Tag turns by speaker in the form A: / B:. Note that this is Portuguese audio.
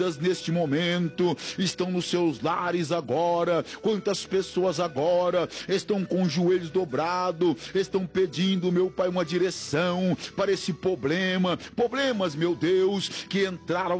A: neste momento, estão nos seus lares agora. Quantas pessoas agora estão com os joelhos dobrados, estão pedindo, meu Pai, uma direção para esse problema, problemas, meu Deus, que entraram